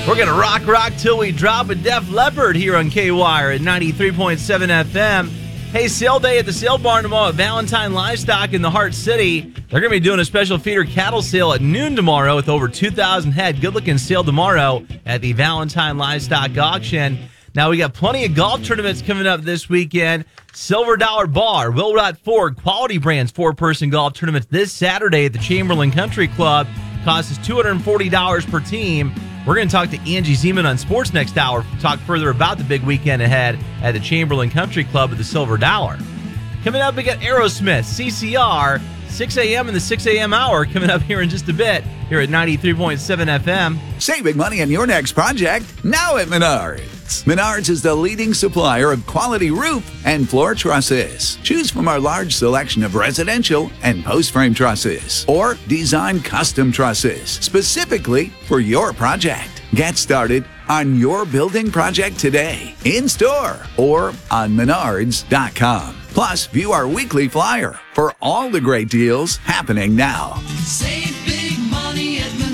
We're going to rock till we drop with Def Leppard here on K-Wire at 93.7 FM. Hey, sale day at the sale barn tomorrow at Valentine Livestock in the Heart City. They're going to be doing a special feeder cattle sale at noon tomorrow with over 2,000 head. Good-looking sale tomorrow at the Valentine Livestock Auction. Now, we got plenty of golf tournaments coming up this weekend. Silver Dollar Bar, Will Rot Ford, Quality Brands 4-person golf tournament this Saturday at the Chamberlain Country Club. Cost us $240 per team. We're going to talk to Angie Zeman on Sports next hour to talk further about the big weekend ahead at the Chamberlain Country Club at the Silver Dollar. Coming up, we got Aerosmith, CCR, 6 a.m. in the 6 a.m. hour coming up here in just a bit here at 93.7 FM. Saving money on your next project now at Menards. Menards is the leading supplier of quality roof and floor trusses. Choose from our large selection of residential and post-frame trusses or design custom trusses specifically for your project. Get started on your building project today, in-store or on menards.com. Plus, view our weekly flyer for all the great deals happening now. Save big money at Menards.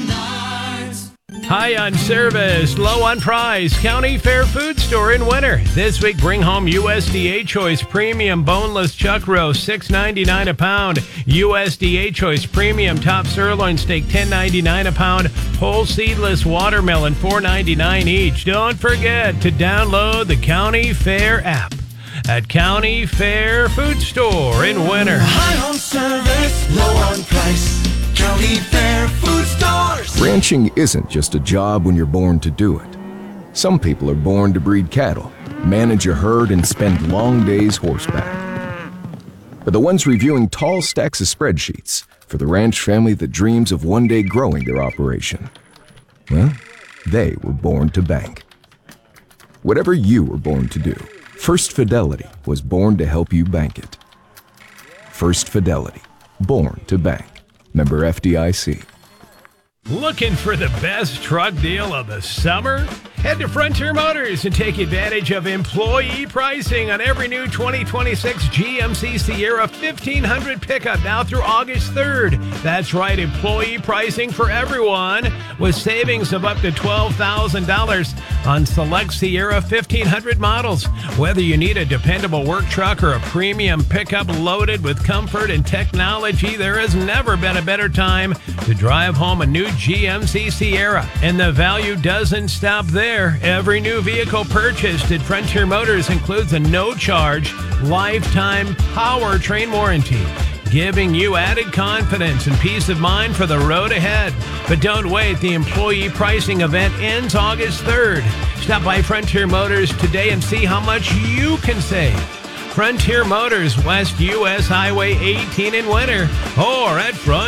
High on service, low on price. County Fair Food Store in winter. This week, bring home USDA Choice Premium Boneless Chuck Roast, $6.99 a pound. USDA Choice Premium Top Sirloin Steak, $10.99 a pound. Whole Seedless Watermelon, $4.99 each. Don't forget to download the County Fair app at County Fair Food Store in winter. High on service, low on price. County Fair Food Stores. Ranching isn't just a job when you're born to do it. Some people are born to breed cattle, manage a herd, and spend long days horseback. But the ones reviewing tall stacks of spreadsheets for the ranch family that dreams of one day growing their operation, well, they were born to bank. Whatever you were born to do, First Fidelity was born to help you bank it. First Fidelity, born to bank. Member FDIC. Looking for the best truck deal of the summer? Head to Frontier Motors and take advantage of employee pricing on every new 2026 GMC Sierra 1500 pickup now through August 3rd. That's right, employee pricing for everyone with savings of up to $12,000 on select Sierra 1500 models. Whether you need a dependable work truck or a premium pickup loaded with comfort and technology, there has never been a better time to drive home a new GMC Sierra. And the value doesn't stop there. Every new vehicle purchased at Frontier Motors includes a no-charge, lifetime powertrain warranty, giving you added confidence and peace of mind for the road ahead. But don't wait. The employee pricing event ends August 3rd. Stop by Frontier Motors today and see how much you can save. Frontier Motors, West U.S. Highway 18 in winter, or at Frontier.